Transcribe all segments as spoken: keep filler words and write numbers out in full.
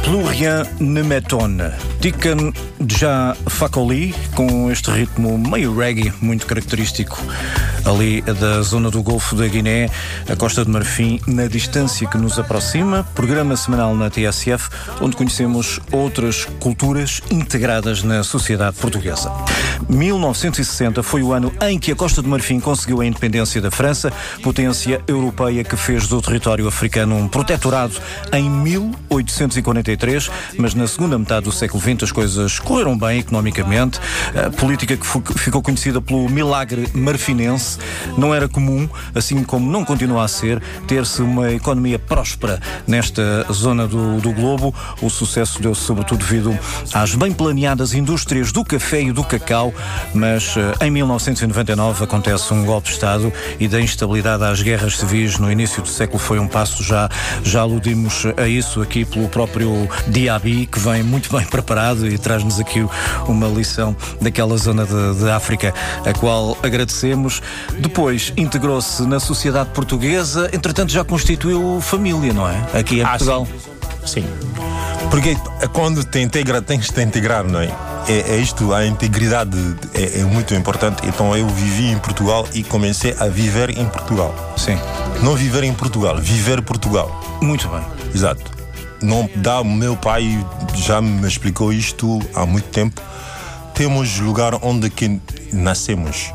Plus rien ne m'étonne. Tiken Jah Fakoly, com este ritmo meio reggae, muito característico ali da zona do Golfo da Guiné, a Costa de Marfim, na distância que nos aproxima. Programa semanal na T S F, onde conhecemos outras culturas integradas na sociedade portuguesa. mil novecentos e sessenta foi o ano em que a Costa de Marfim conseguiu a independência da França, potência europeia que fez do território africano um protetorado em mil oitocentos e quarenta e três, mas na segunda metade do século vinte as coisas correram bem economicamente. A política que ficou conhecida pelo milagre marfinense. Não era comum, assim como não continua a ser, ter-se uma economia próspera nesta zona do, do globo. O sucesso deu-se sobretudo devido às bem planeadas indústrias do café e do cacau, mas em mil novecentos e noventa e nove acontece um golpe de Estado e da instabilidade às guerras civis no início do século foi um passo, já, já aludimos a isso aqui pelo próprio Diaby, que vem muito bem preparado e traz-nos aqui uma lição daquela zona de, de África, a qual agradecemos. Depois integrou-se na sociedade portuguesa, entretanto já constituiu família, não é? Aqui em ah, Portugal. Sim. sim. Porque quando te integra, tens de te integrar, não é? É, é isto, a integridade é, é muito importante. Então eu vivi em Portugal e comecei a viver em Portugal. Sim. Não viver em Portugal, viver Portugal. Muito bem. Exato. Não dá, meu pai já me explicou isto há muito tempo. Temos lugar onde que nascemos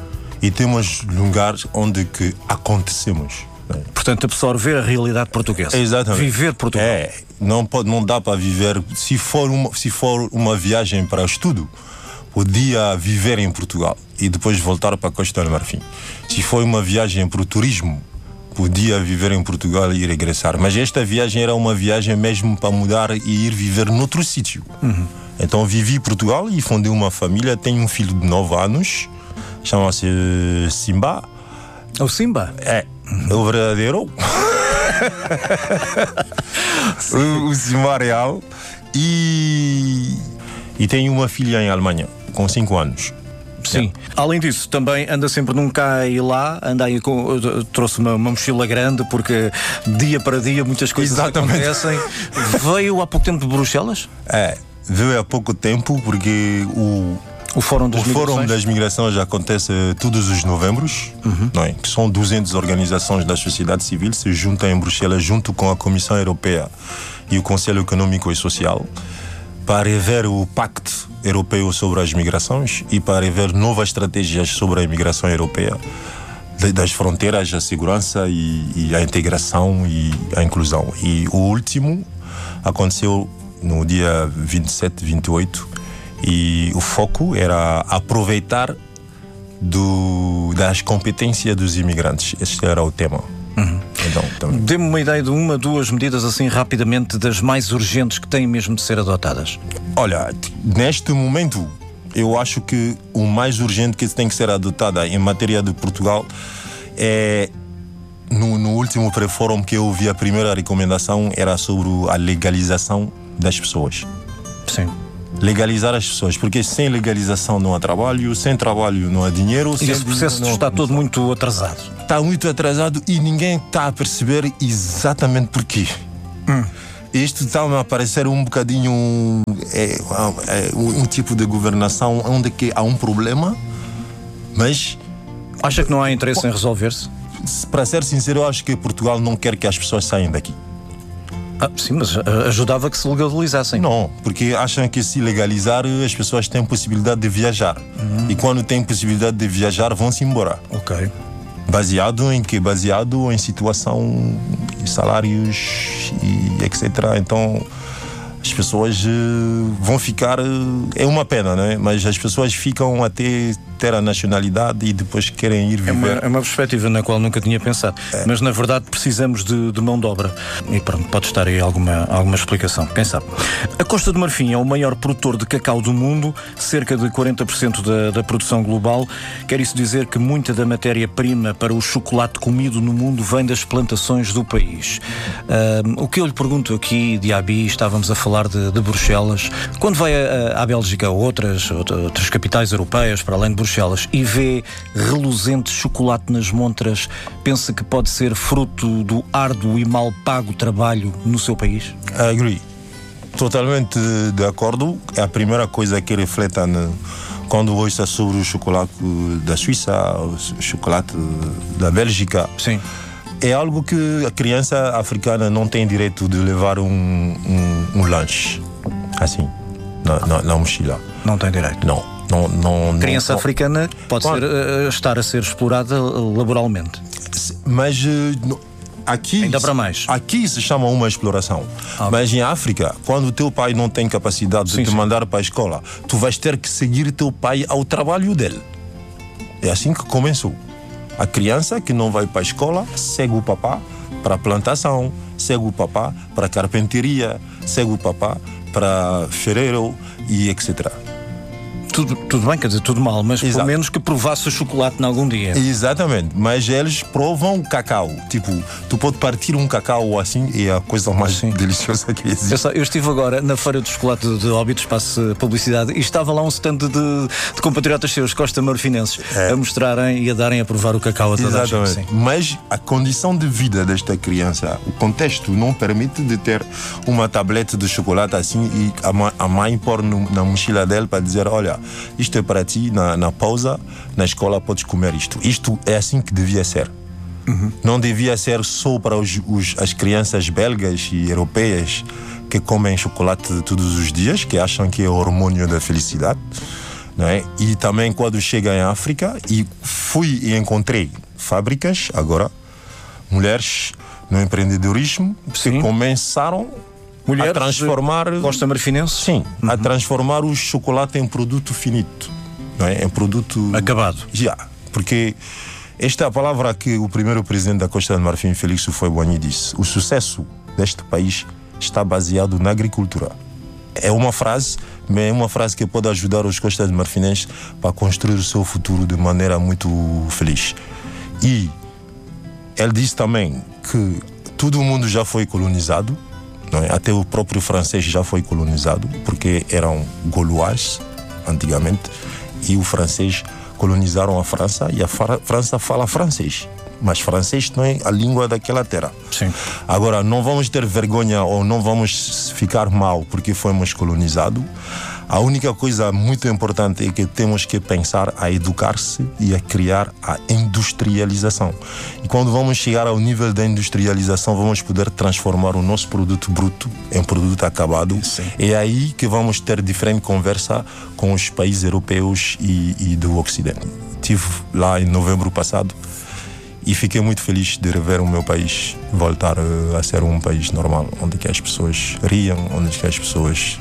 e temos lugares onde que acontecemos. Portanto, absorver a realidade portuguesa. Exatamente. Viver Portugal. É, não, pode, não dá para viver. Se for, uma, se for uma viagem para estudo, podia viver em Portugal e depois voltar para a Costa do Marfim. Se for uma viagem para o turismo, podia viver em Portugal e regressar. Mas esta viagem era uma viagem mesmo para mudar e ir viver noutro sítio. Uhum. Então vivi em Portugal e fundei uma família. Tenho um filho de nove anos, chama-se Simba. O Simba? É, é o verdadeiro. o, o Simba real. E, e tenho uma filha em Alemanha, com cinco anos. Sim. É. Além disso, também anda sempre num cá e lá, anda aí com, trouxe uma, uma mochila grande, porque dia para dia muitas coisas Exatamente. acontecem. Veio há pouco tempo de Bruxelas? É, veio há pouco tempo porque o O Fórum das o Migrações? Fórum das Migrações acontece todos os novembros, uhum. não é? Que são duzentas organizações da sociedade civil se juntam em Bruxelas junto com a Comissão Europeia e o Conselho Econômico e Social para rever o Pacto Europeu sobre as Migrações e para rever novas estratégias sobre a imigração europeia, das fronteiras, a segurança e, e a integração e a inclusão. E o último aconteceu no dia vinte e sete, vinte e oito e o foco era aproveitar do, das competências dos imigrantes. Este era o tema. Uhum. Então, Dê-me uma ideia de uma, duas medidas assim rapidamente das mais urgentes que têm mesmo de ser adotadas. Olha, neste momento eu acho que o mais urgente que tem que ser adotado em matéria de Portugal é no, no último pré-fórum que eu vi, a primeira recomendação era sobre a legalização das pessoas. Sim. Legalizar as pessoas, porque sem legalização não há trabalho, sem trabalho não há dinheiro. E esse processo não... está todo muito atrasado. Está muito atrasado e ninguém está a perceber exatamente porquê. Hum. Isto está a parecer um bocadinho é, é, um, um tipo de governação onde que há um problema, mas... Acha que não há interesse em resolver-se? Para ser sincero, eu acho que Portugal não quer que as pessoas saiam daqui. Ah, sim, mas ajudava que se legalizassem. Não, porque acham que se legalizar as pessoas têm possibilidade de viajar. Uhum. E quando têm possibilidade de viajar, vão-se embora. Ok. Baseado em que? Baseado em situação, salários e etcétera. Então as pessoas uh, vão ficar... Uh, é uma pena, né? Mas as pessoas ficam até ter a nacionalidade e depois querem ir viver. É uma, é uma perspectiva na qual nunca tinha pensado. É. Mas na verdade precisamos de, de mão de obra. E pronto, pode estar aí alguma, alguma explicação. Quem sabe? A Costa do Marfim é o maior produtor de cacau do mundo, cerca de quarenta por cento da, da produção global. Quer isso dizer que muita da matéria-prima para o chocolate comido no mundo vem das plantações do país. Uh, o que eu lhe pergunto aqui, Diaby, estávamos a falar de, de Bruxelas. Quando vai a, a, à Bélgica ou outras, outras capitais europeias, para além de Bruxelas, e vê reluzente chocolate nas montras, pensa que pode ser fruto do árduo e mal pago trabalho no seu país? I agree. totalmente de acordo. É a primeira coisa que reflete quando ouça sobre o chocolate da Suíça, o chocolate da Bélgica. Sim. É algo que a criança africana não tem direito de levar um, um, um lanche assim, na, na, na mochila. Não tem direito. Não. Não, não, criança não, africana pode ser, uh, estar a ser explorada laboralmente. Mas uh, aqui, ainda para mais. Aqui se chama uma exploração. Ah, mas em África, quando o teu pai não tem capacidade sim, de te sim. mandar para a escola, tu vais ter que seguir teu pai ao trabalho dele. É assim que começou. A criança que não vai para a escola segue o papá para a plantação, segue o papá para a carpintaria, segue o papá para ferreiro e etcétera. Tudo, tudo bem, quer dizer, tudo mal, mas Exato. Pelo menos que provasse o chocolate em algum dia. Exatamente, mas eles provam cacau. Tipo, tu pode partir um cacau assim e é a coisa mais Sim. deliciosa que existe. Eu, só, eu estive agora na feira de chocolate de Óbidos, espaço publicidade, e estava lá um stand de, de compatriotas seus, costa-marfinenses, é. a mostrarem e a darem a provar o cacau a toda Exatamente. a gente. Sim. Mas a condição de vida desta criança, o contexto não permite de ter uma tablete de chocolate assim e a mãe, a mãe pôr no, na mochila dele para dizer, olha, isto é para ti, na, na pausa, na escola podes comer isto. Isto é assim que devia ser. Uhum. Não devia ser só para os, os, as crianças belgas e europeias que comem chocolate todos os dias, que acham que é o hormônio da felicidade. Não é? E também quando chega em África, e fui e encontrei fábricas, agora, mulheres no empreendedorismo, Sim. que começaram Mulheres a transformar costa-marfinense? Sim, uhum. a transformar o chocolate em produto finito, não é? Em produto acabado. Já, porque esta é a palavra que o primeiro presidente da Costa do Marfim, Félix Houphouët-Boigny, disse. O sucesso deste país está baseado na agricultura. É uma frase, mas é uma frase que pode ajudar os costas-marfinenses para construir o seu futuro de maneira muito feliz. E ele disse também que todo o mundo já foi colonizado. Não é? Até o próprio francês já foi colonizado, porque eram gaulois antigamente, e o francês colonizaram a França, e a França fala francês, mas francês não é a língua daquela terra. Sim. Agora, não vamos ter vergonha ou não vamos ficar mal porque fomos colonizados. A única coisa muito importante é que temos que pensar a educar-se e a criar a industrialização. E quando vamos chegar ao nível da industrialização, vamos poder transformar o nosso produto bruto em produto acabado. Sim. É aí que vamos ter diferente conversa com os países europeus e, e do Ocidente. Estive lá em novembro passado e fiquei muito feliz de rever o meu país voltar a ser um país normal, onde que as pessoas riam, onde que as pessoas...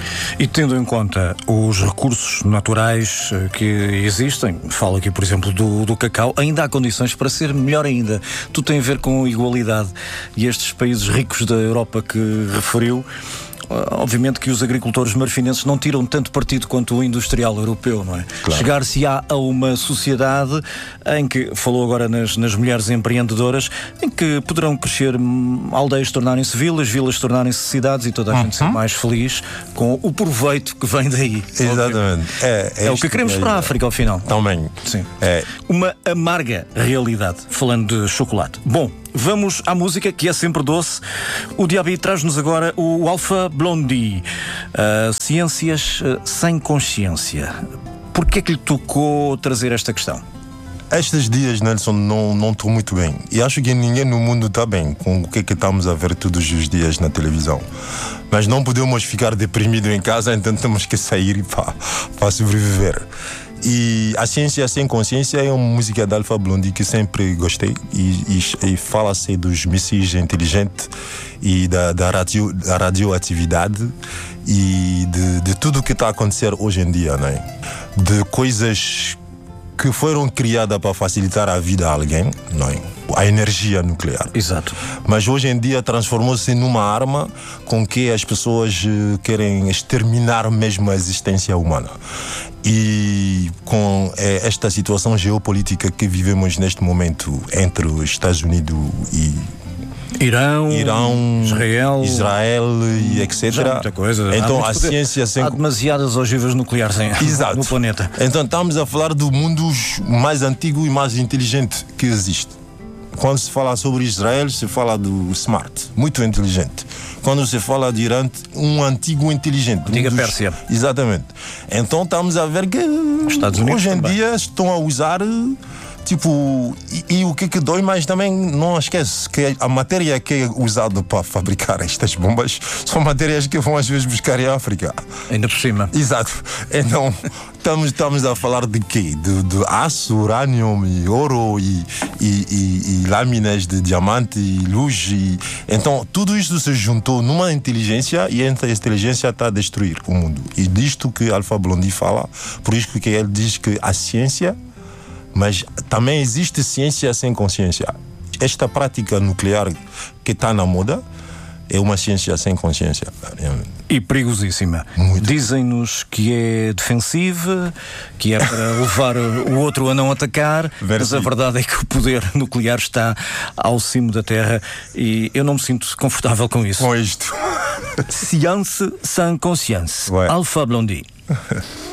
E tendo em conta os recursos naturais que existem, falo aqui, por exemplo, do, do cacau, ainda há condições para ser melhor ainda. Tudo tem a ver com igualdade. E estes países ricos da Europa que referiu, obviamente que os agricultores marfinenses não tiram tanto partido quanto o industrial europeu, não é? Claro. Chegar-se-á a uma sociedade em que, falou agora nas, nas mulheres empreendedoras, em que poderão crescer aldeias tornarem-se vilas, vilas tornarem-se cidades e toda a uhum. gente ser mais feliz com o proveito que vem daí. Exatamente. É, é, é o que queremos para a África, ao final. Também. Sim. É. Uma amarga realidade, falando de chocolate. Bom, vamos à música, que é sempre doce. O Diaby traz-nos agora o Alpha Blondy, uh, Ciências uh, sem Consciência. Porquê é que lhe tocou trazer esta questão? Estes dias, Nelson, não não estou muito bem. E acho que ninguém no mundo está bem com o que é que estamos a ver todos os dias na televisão. Mas não podemos ficar deprimidos em casa, então temos que sair para, para sobreviver. E a Ciência Sem Consciência é uma música de Alpha Blondy que sempre gostei, e, e, e fala-se dos mísseis inteligentes e da, da, radio, da radioatividade e de, de tudo o que está a acontecer hoje em dia, né? De coisas que foram criadas para facilitar a vida a alguém, não é? A energia nuclear. Exato. Mas hoje em dia transformou-se numa arma com que as pessoas querem exterminar mesmo a existência humana. E com é, esta situação geopolítica que vivemos neste momento entre os Estados Unidos e Irão, Irão Israel, Israel e etcétera. Muita coisa. Então a ciência sem... Há demasiadas ogivas nucleares Exato. no planeta. Então estamos a falar do mundo mais antigo e mais inteligente que existe. Quando se fala sobre Israel, se fala do smart, muito inteligente. Quando se fala de Irã, um antigo inteligente. Antiga um dos... Pérsia. Exatamente. Então estamos a ver que Estados Unidos hoje em também. dia estão a usar, tipo, e, e o que que dói mais também, não esquece que a matéria que é usada para fabricar estas bombas são matérias que vão às vezes buscar em África. Ainda por cima. Exato. Então, estamos, estamos a falar de quê? De, de aço, urânio e ouro e, e, e, e lâminas de diamante e luz. E... Então, tudo isto se juntou numa inteligência e essa inteligência está a destruir o mundo. E disto que Alpha Blondy fala, por isso que ele diz que a ciência, mas também existe ciência sem consciência. Esta prática nuclear que está na moda é uma ciência sem consciência. E perigosíssima. Muito. Dizem-nos que é defensiva, que é para levar o outro a não atacar, mas a verdade é que o poder nuclear está ao cimo da Terra e eu não me sinto confortável com isso. Com isto. Science sans conscience. Ouais. Alpha Blondy.